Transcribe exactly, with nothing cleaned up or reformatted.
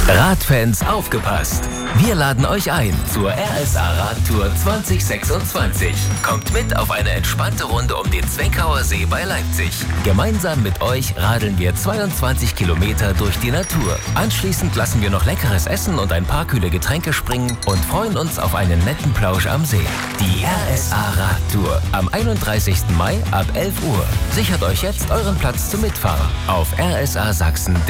Radfans aufgepasst! Wir laden euch ein zur R S A Radtour zwanzig sechsundzwanzig. Kommt mit auf eine entspannte Runde um den Zweckauer See bei Leipzig. Gemeinsam mit euch radeln wir zweiundzwanzig Kilometer durch die Natur. Anschließend lassen wir noch leckeres Essen und ein paar kühle Getränke springen und freuen uns auf einen netten Plausch am See. Die R S A Radtour am einunddreißigsten Mai ab elf Uhr. Sichert euch jetzt euren Platz zum Mitfahren auf r s a sachsen punkt